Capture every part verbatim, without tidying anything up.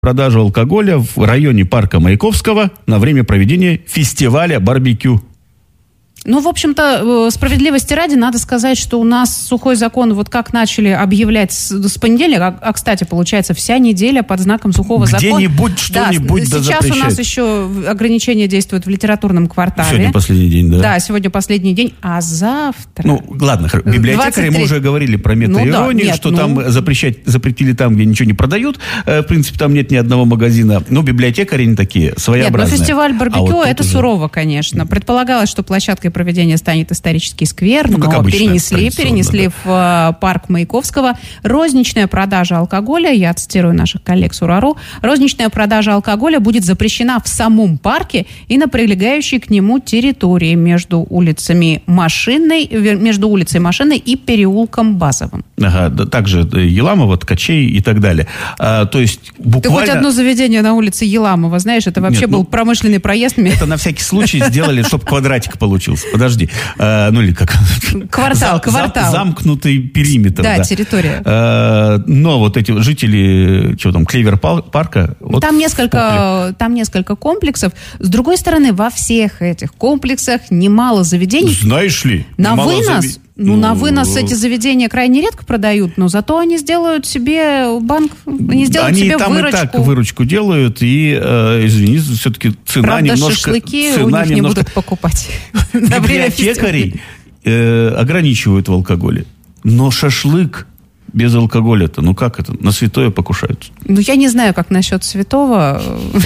продажу алкоголя в районе парка Маяковского на время проведения фестиваля барбекю. Ну, в общем-то, справедливости ради, надо сказать, что у нас сухой закон, вот как начали объявлять с, с понедельника, а, а, кстати, получается, вся неделя под знаком сухого закона. Где-нибудь что-нибудь да, да сейчас запрещает. У нас еще ограничения действуют в литературном квартале. Сегодня последний день, да? Да, сегодня последний день, а завтра... Ну, ладно, библиотекари, двадцать третьего мы уже говорили про мета-иронию, ну, да, что ну... там запрещать, запретили там, где ничего не продают. В принципе, там нет ни одного магазина. Ну, библиотекари не такие, своеобразные. Нет, но фестиваль барбекю, а вот это уже... сурово, конечно. Предполагалось, что площадкой проведения станет исторический сквер, ну, но обычно, перенесли, перенесли да. в uh, парк Маяковского. Розничная продажа алкоголя, я цитирую наших коллег с УРАРУ, розничная продажа алкоголя будет запрещена в самом парке и на прилегающей к нему территории между улицами Машинной, между улицей Машинной и переулком Базовым. Ага, да, также Еламова, Ткачей и так далее. А, то есть буквально... Ты хоть одно заведение на улице Еламова, знаешь, это вообще Нет, был ну, промышленный проезд. Это на всякий случай сделали, чтобы квадратик получился. Подожди. А, ну или как? Квартал, Зам, квартал. Замкнутый периметр. Да, да. территория. А, но вот эти жители, что там, Клевер-парка... Вот там, несколько, там несколько комплексов. С другой стороны, во всех этих комплексах немало заведений. Знаешь ли? На вынос... Зав... Ну, ну, на вынос эти заведения крайне редко продают, но зато они сделают себе банк, они сделают они себе там выручку. Они и так выручку делают, и, э, извини, все-таки цена Правда, немножко... шашлыки цена у них немножко... не будут покупать. Библиотекарей э, ограничивают в алкоголе. Но шашлык без алкоголя-то, ну как это? На святое покушаются. Ну, я не знаю, как насчет святого...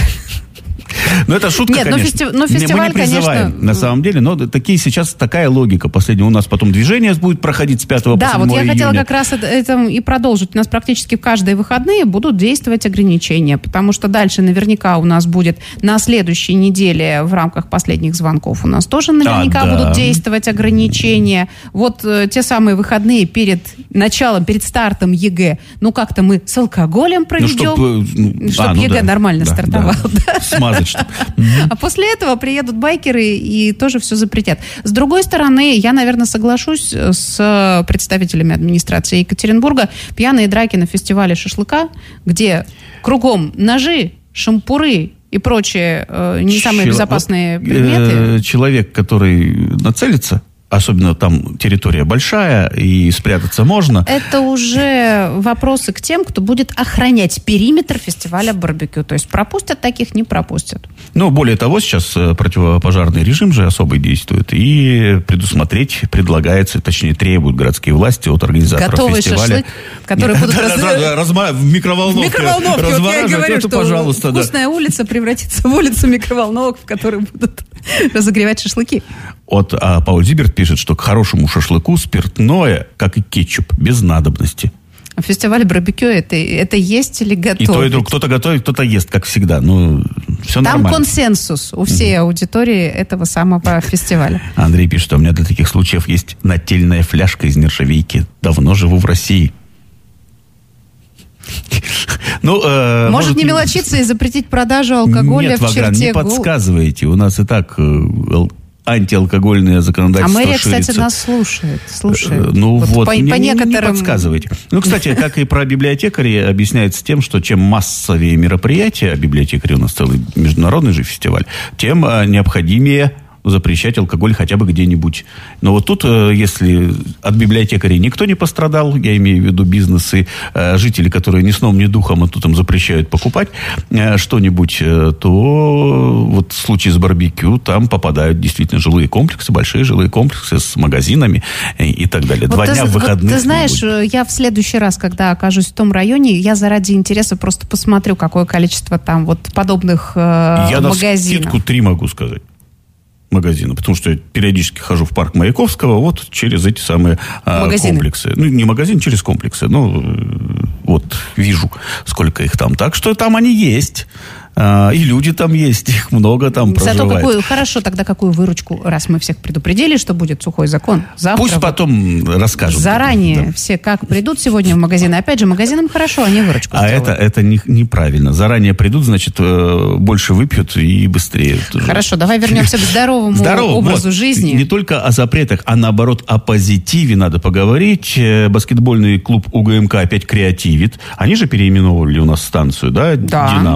Ну, это шутка, Нет, конечно. Фести... Но фестиваль, мы не призываем, конечно... на самом деле, но такие сейчас такая логика. Последнее у нас потом движение будет проходить с пятого да, по седьмое вот я июня. хотела как раз это, это и продолжить. У нас практически в каждые выходные будут действовать ограничения, потому что дальше наверняка у нас будет на следующей неделе в рамках последних звонков у нас тоже наверняка а, да. будут действовать ограничения. Вот э, те самые выходные перед началом, перед стартом ЕГЭ, ну как-то мы с алкоголем проведем, ну, чтобы ну, чтоб а, ну, да. ЕГЭ нормально да, стартовал. Да. Да. Смазать что-то. А после этого приедут байкеры и тоже все запретят. С другой стороны, я, наверное, соглашусь с представителями администрации Екатеринбурга. Пьяные драки на фестивале шашлыка, где кругом ножи, шампуры и прочие э, не самые Чел... безопасные предметы. Человек, который нацелится, особенно там территория большая, и спрятаться можно. Это уже вопросы к тем, кто будет охранять периметр фестиваля барбекю. То есть пропустят таких, не пропустят. Ну, более того, сейчас противопожарный режим же особый действует. И предусмотреть предлагается, точнее, требуют городские власти от организаторов Готовый фестиваля. Шашлык, который будут в микроволновке. В микроволновке, вот я и говорю, что вкусная улица превратится в улицу микроволновок, в которой будут разогревать шашлыки. Вот а Пауль Зиберт пишет, что к хорошему шашлыку спиртное, как и кетчуп, без надобности. Фестиваль барбекю это, это есть или готовить? И то, и то. Кто-то готовит, кто-то ест, как всегда. Ну, все Там нормально. Там консенсус у всей mm-hmm. аудитории этого самого фестиваля. Андрей пишет, что у меня для таких случаев есть нательная фляжка из нержавейки. Давно живу в России. Ну, э, может, может не мелочиться и запретить продажу алкоголя нет, в Ваграм, черте не подсказывайте. У нас и так э, антиалкогольное законодательство ширится. А мэрия, ширится. кстати, нас слушает. слушает. Ну вот, вот по, не, по не, некоторым... не подсказывайте. Ну, кстати, как и про библиотекарей, объясняется тем, что чем массовее мероприятия, а библиотекари у нас целый международный же фестиваль, тем необходимее запрещать алкоголь хотя бы где-нибудь. Но вот тут, если от библиотекарей никто не пострадал, я имею в виду бизнесы, жители, которые ни сном, ни духом, а тут им запрещают покупать что-нибудь, то вот в случае с барбекю там попадают действительно жилые комплексы, большие жилые комплексы с магазинами и так далее. Вот Два ты, дня в выходных. Вот ты знаешь, я в следующий раз, когда окажусь в том районе, я заради интереса просто посмотрю, какое количество там вот подобных э, я магазинов. Я на скидку три могу сказать. Магазина, потому что я периодически хожу в парк Маяковского вот через эти самые а, комплексы. Ну, не магазин, через комплексы. Ну, вот, вижу, сколько их там. Так что там они есть. И люди там есть, их много там проживает. Зато какую, хорошо, тогда какую выручку, раз мы всех предупредили, что будет сухой закон, завтра... Пусть потом расскажут. Заранее да. все как придут сегодня в магазин. Опять же, магазинам хорошо, они выручку А сделают. это, это не, неправильно. Заранее придут, значит, больше выпьют и быстрее. Хорошо, давай вернемся к здоровому Здорово, образу вот. жизни. Не только о запретах, а наоборот о позитиве надо поговорить. Баскетбольный клуб УГМК опять креативит. Они же переименовывали у нас станцию, да? Да. «Динамо».